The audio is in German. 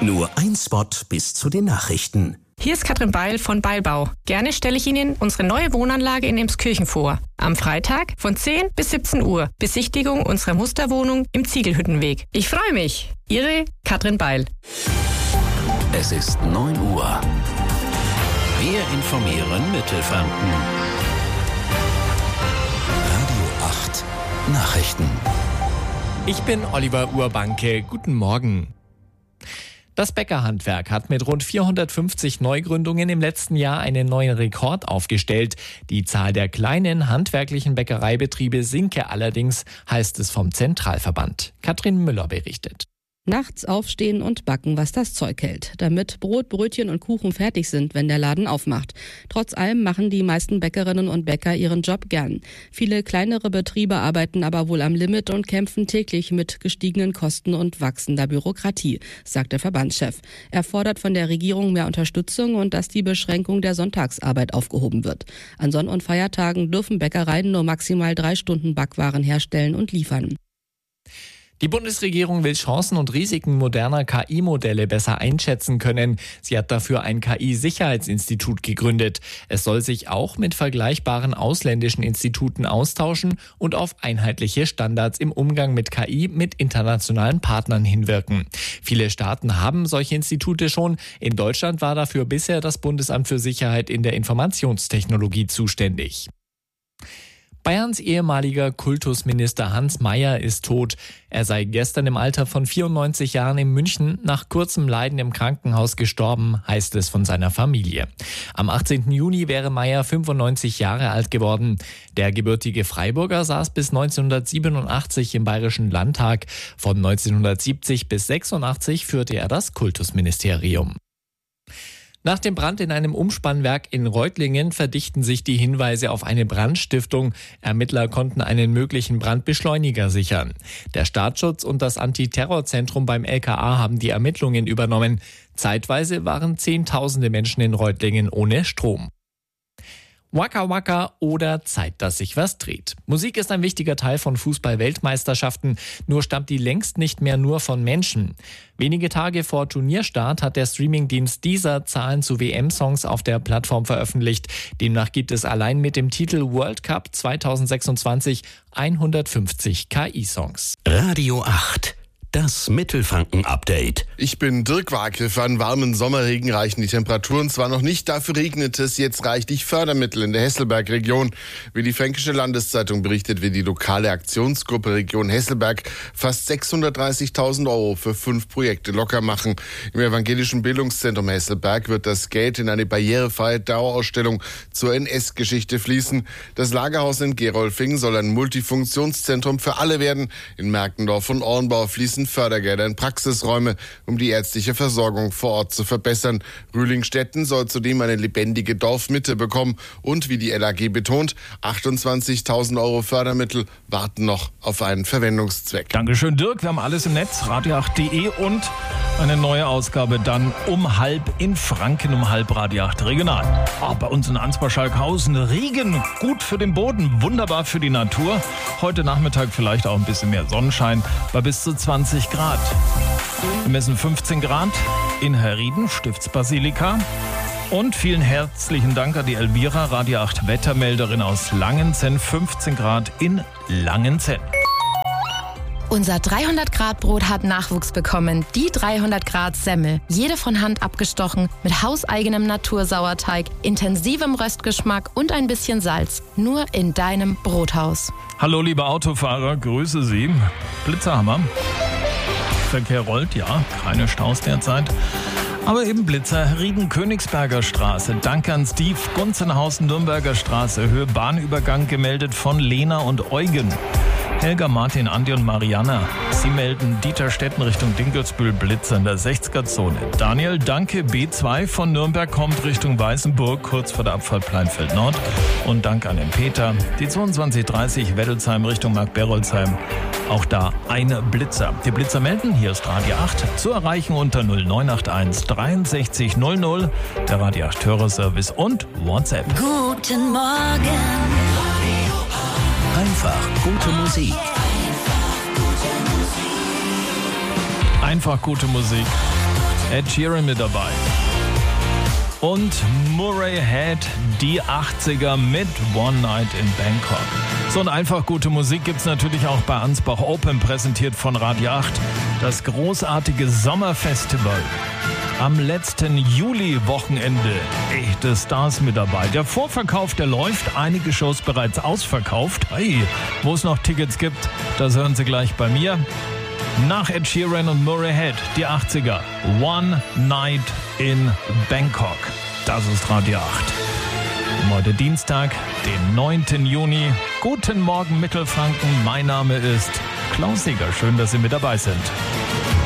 Nur ein Spot bis zu den Nachrichten. Hier ist Katrin Beil von Beilbau. Gerne stelle ich Ihnen unsere neue Wohnanlage in Emskirchen vor. Am Freitag von 10 bis 17 Uhr. Besichtigung unserer Musterwohnung im Ziegelhüttenweg. Ich freue mich. Ihre Katrin Beil. Es ist 9 Uhr. Wir informieren Mittelfranken. Radio 8 Nachrichten. Ich bin Oliver Urbanke. Guten Morgen. Das Bäckerhandwerk hat mit rund 450 Neugründungen im letzten Jahr einen neuen Rekord aufgestellt. Die Zahl der kleinen handwerklichen Bäckereibetriebe sinke allerdings, heißt es vom Zentralverband. Katrin Müller berichtet. Nachts aufstehen und backen, was das Zeug hält, damit Brot, Brötchen und Kuchen fertig sind, wenn der Laden aufmacht. Trotz allem machen die meisten Bäckerinnen und Bäcker ihren Job gern. Viele kleinere Betriebe arbeiten aber wohl am Limit und kämpfen täglich mit gestiegenen Kosten und wachsender Bürokratie, sagt der Verbandschef. Er fordert von der Regierung mehr Unterstützung und dass die Beschränkung der Sonntagsarbeit aufgehoben wird. An Sonn- und Feiertagen dürfen Bäckereien nur maximal 3 Stunden Backwaren herstellen und liefern. Die Bundesregierung will Chancen und Risiken moderner KI-Modelle besser einschätzen können. Sie hat dafür ein KI-Sicherheitsinstitut gegründet. Es soll sich auch mit vergleichbaren ausländischen Instituten austauschen und auf einheitliche Standards im Umgang mit KI mit internationalen Partnern hinwirken. Viele Staaten haben solche Institute schon. In Deutschland war dafür bisher das Bundesamt für Sicherheit in der Informationstechnologie zuständig. Bayerns ehemaliger Kultusminister Hans Mayer ist tot. Er sei gestern im Alter von 94 Jahren in München nach kurzem Leiden im Krankenhaus gestorben, heißt es von seiner Familie. Am 18. Juni wäre Mayer 95 Jahre alt geworden. Der gebürtige Freiburger saß bis 1987 im Bayerischen Landtag. Von 1970 bis 86 führte er das Kultusministerium. Nach dem Brand in einem Umspannwerk in Reutlingen verdichten sich die Hinweise auf eine Brandstiftung. Ermittler konnten einen möglichen Brandbeschleuniger sichern. Der Staatsschutz und das Antiterrorzentrum beim LKA haben die Ermittlungen übernommen. Zeitweise waren Zehntausende Menschen in Reutlingen ohne Strom. Waka Waka oder Zeit, dass sich was dreht. Musik ist ein wichtiger Teil von Fußball-Weltmeisterschaften, nur stammt die längst nicht mehr nur von Menschen. Wenige Tage vor Turnierstart hat der Streamingdienst Deezer Zahlen zu WM-Songs auf der Plattform veröffentlicht. Demnach gibt es allein mit dem Titel World Cup 2026 150 KI-Songs. Radio 8. Das Mittelfranken-Update. Ich bin Dirk Wake. Für einen warmen Sommerregen reichen die Temperaturen zwar noch nicht, dafür regnet es jetzt reichlich Fördermittel in der Hesselberg-Region. Wie die Fränkische Landeszeitung berichtet, will die lokale Aktionsgruppe Region Hesselberg fast 630.000 € für 5 Projekte locker machen. Im evangelischen Bildungszentrum Hesselberg wird das Geld in eine barrierefreie Dauerausstellung zur NS-Geschichte fließen. Das Lagerhaus in Gerolfing soll ein Multifunktionszentrum für alle werden. In Merkendorf und Ornbau fließen Fördergelder in Praxisräume, um die ärztliche Versorgung vor Ort zu verbessern. Rühlingstetten soll zudem eine lebendige Dorfmitte bekommen und, wie die LAG betont, 28.000 € Fördermittel warten noch auf einen Verwendungszweck. Dankeschön, Dirk. Wir haben alles im Netz, radio8.de und eine neue Ausgabe dann um 12:30 in Franken, um 12:30 Radio 8 Regional. Bei uns in Ansbach-Schalkhausen Regen, gut für den Boden, wunderbar für die Natur. Heute Nachmittag vielleicht auch ein bisschen mehr Sonnenschein bei bis zu 20 Grad. Wir messen 15 Grad in Herrieden, Stiftsbasilika. Und vielen herzlichen Dank an die Elvira, Radio 8 Wettermelderin aus Langenzenn, 15 Grad in Langenzenn. Unser 300-Grad-Brot hat Nachwuchs bekommen. Die 300-Grad-Semmel. Jede von Hand abgestochen, mit hauseigenem Natursauerteig, intensivem Röstgeschmack und ein bisschen Salz. Nur in deinem Brothaus. Hallo liebe Autofahrer, grüße Sie. Blitzerhammer. Verkehr rollt, ja, keine Staus derzeit. Aber eben Blitzer, Rieden-Königsberger Straße. Danke an Steve, Gunzenhausen, Nürnberger Straße. Höhe Bahnübergang gemeldet von Lena und Eugen. Helga, Martin, Andi und Mariana. Sie melden Dieterstetten Richtung Dinkelsbühl, Blitzer in der 60er-Zone. Daniel, danke. B2 von Nürnberg kommt Richtung Weißenburg, kurz vor der Abfahrt Pleinfeld Nord. Und danke an den Peter. Die 2230 Weddelsheim Richtung Mark-Berolzheim. Auch da eine Blitzer. Die Blitzer melden, hier ist Radio 8. Zu erreichen unter 0981 63 00. Der Radio 8 Hörerservice und WhatsApp. Guten Morgen. Einfach gute Musik. Einfach gute Musik. Ed Sheeran mit dabei. Und Murray Head, die 80er mit One Night in Bangkok. So, und einfach gute Musik gibt's natürlich auch bei Ansbach Open, präsentiert von Radio 8. Das großartige Sommerfestival. Am letzten Juli-Wochenende echte Stars mit dabei. Der Vorverkauf, der läuft. Einige Shows bereits ausverkauft. Hey, wo es noch Tickets gibt, das hören Sie gleich bei mir. Nach Ed Sheeran und Murray Head, die 80er. One Night in Bangkok. Das ist Radio 8. Heute Dienstag, den 9. Juni. Guten Morgen Mittelfranken. Mein Name ist Klaus Sieger. Schön, dass Sie mit dabei sind.